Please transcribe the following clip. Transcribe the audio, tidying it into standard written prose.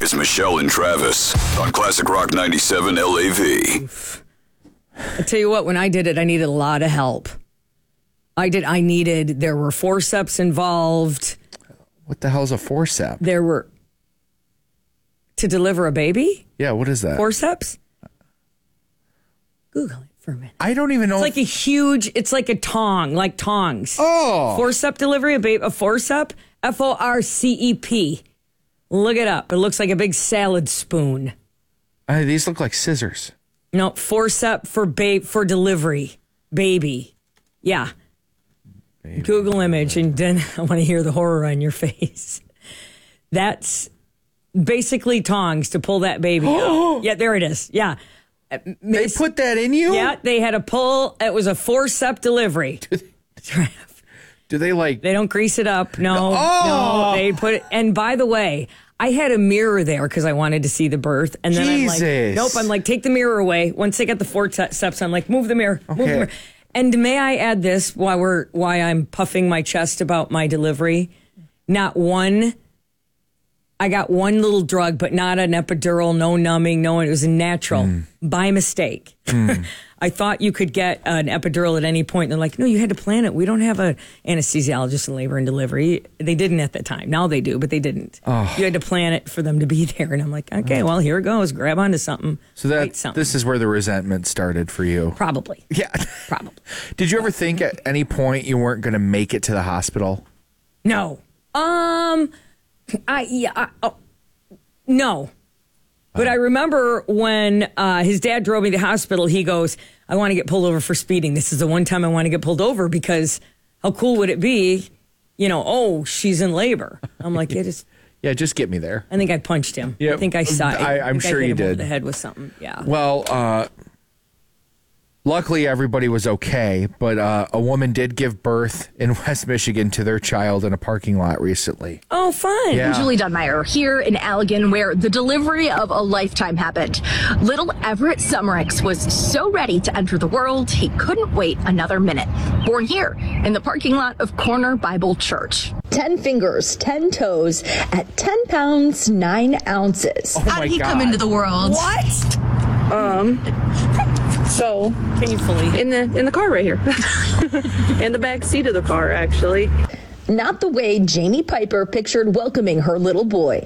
It's Michelle and Travis on Classic Rock 97 LAV. I tell you what, when I did it, I needed a lot of help. There were forceps involved. What the hell is a forceps? There were, to deliver a baby? Yeah, what is that? Forceps? Google it for a minute. I don't even know. It's like a tong, like tongs. Oh. Forcep delivery, a forcep, FORCEP. Look it up. It looks like a big salad spoon. These look like scissors. No, forcep for delivery, baby. Yeah. Baby. Google image, and then I want to hear the horror on your face. That's basically tongs to pull that baby out. Yeah, there it is. Yeah. They put that in you? Yeah, they had a pull. It was a forcep delivery. Do they They don't grease it up. No, they put it. And by the way, I had a mirror there because I wanted to see the birth. And then I'm like, take the mirror away. Once they got the forceps, I'm like, move the mirror. Okay. Move the mirror. And may I add this why I'm puffing my chest about my delivery? I got one little drug, but not an epidural, no numbing, no, it was a natural by mistake. I thought you could get an epidural at any point. And they're like, no, you had to plan it. We don't have an anesthesiologist in labor and delivery. They didn't at the time. Now they do, but they didn't. Oh. You had to plan it for them to be there. And I'm like, okay, well, here it goes. Grab onto something. So this is where the resentment started for you. Probably. Yeah. Probably. Did you ever think at any point you weren't going to make it to the hospital? No. No. But I remember when his dad drove me to the hospital, he goes, I want to get pulled over for speeding. This is the one time I want to get pulled over because how cool would it be? She's in labor. I'm like, it is. Yeah, just get me there. I think I punched him. Yeah, I think I saw it. I'm sure you did. Over the head with something. Yeah. Well, luckily, everybody was okay, but a woman did give birth in West Michigan to their child in a parking lot recently. Oh, fun. Yeah. Julie Dunmeyer here in Allegan, where the delivery of a lifetime happened. Little Everett Summerix was so ready to enter the world, he couldn't wait another minute. Born here in the parking lot of Corner Bible Church. 10 fingers, 10 toes at 10 pounds, 9 ounces. Oh How did he come into the world? What? So painfully in the car right here, in the back seat of the car, actually. Not the way Jamie Piper pictured welcoming her little boy.